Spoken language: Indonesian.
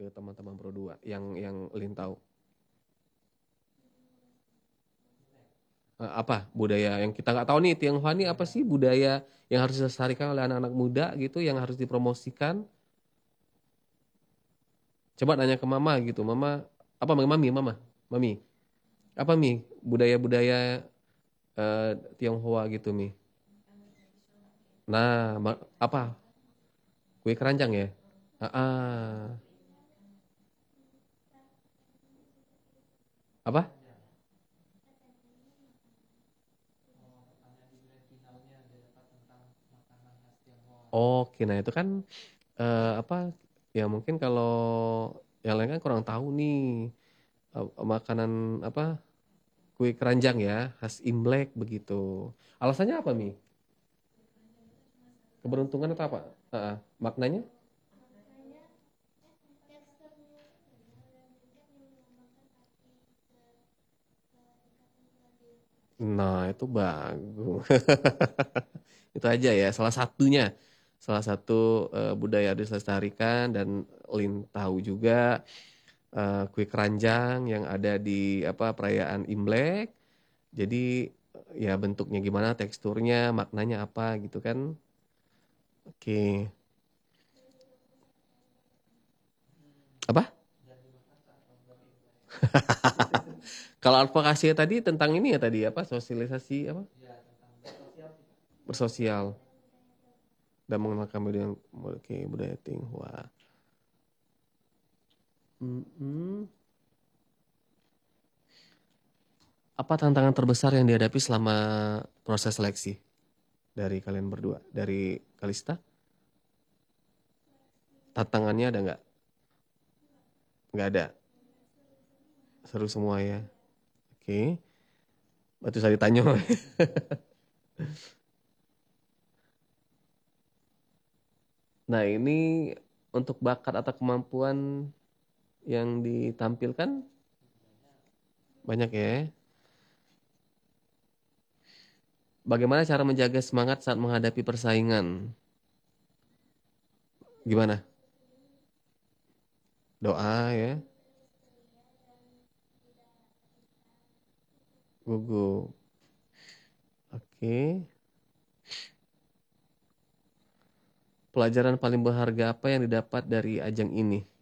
ke teman-teman Bro 2 yang Lin tahu? Apa budaya yang kita nggak tahu nih Tionghoa nih apa sih budaya yang harus dilestarikan oleh anak-anak muda gitu yang harus dipromosikan? Coba nanya ke Mama gitu. Mama apa Mami, Mama? Mami, apa Mi budaya-budaya Tionghoa gitu Mi? Nah, apa? Kue keranjang ya? Ah, ah. Apa? Oke, nah itu kan apa? Ya mungkin kalau yang lain kan kurang tahu nih makanan apa? Kue keranjang ya, khas Imlek begitu. Alasannya apa Mi? Keberuntungan atau apa? Ah, ah. Maknanya? Nah, itu bagus. Itu aja ya, salah satunya. Salah satu budaya harus dilestarikan dan Lin tahu juga kue keranjang yang ada di apa perayaan Imlek. Jadi ya bentuknya gimana, teksturnya, maknanya apa gitu kan. Oke. Apa? Kalau advokasi tadi tentang ini ya tadi apa? Sosialisasi apa? Bersosial dan mengenalkan budaya Tionghoa. Mm-mm. Apa tantangan terbesar yang dihadapi selama proses seleksi dari kalian berdua? Dari Kalista, tantangannya ada nggak? Nggak ada. Seru semua ya. Oke. Batu saya ditanya. Nah ini untuk bakat atau kemampuan yang ditampilkan banyak ya. Bagaimana cara menjaga semangat saat menghadapi persaingan? Gimana? Doa ya. Gugup. Oke. Pelajaran paling berharga apa yang didapat dari ajang ini?